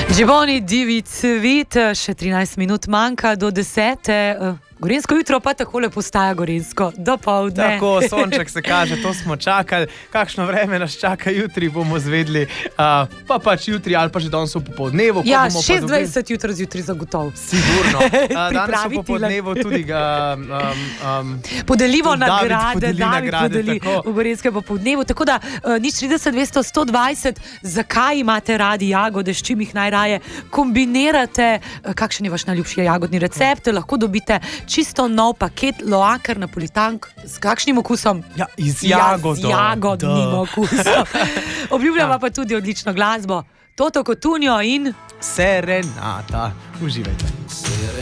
Džiboni, divi cvit, še 13 minut manjka do 10. Gorenjsko jutro pa takole postaja gorenjsko, dopoldne. Tako, sonček se kaže, to smo čakali. Kakšno vreme nas čaka jutri, bomo zvedli. Pa pač jutri ali pa že danes v popoldnevu. Ja, 26 jutro zjutraj zagotovo. Sigurno. Danes v popoldnevu tudi podelimo nagrade, podeli v gorenjskem popoldnevu. Tako da nič 30, 200, 120, zakaj imate radi jagode, s čim jih najraje kombinirate, kakšen je vaš najljubši jagodni recept, lahko dobite čisto nov paket loaker napolitank. S kakšnim okusom? Ja, z jagodnim okusom. Obljubljava pa tudi odlično glasbo. Toto Cotugno in Serenata. Uživajte.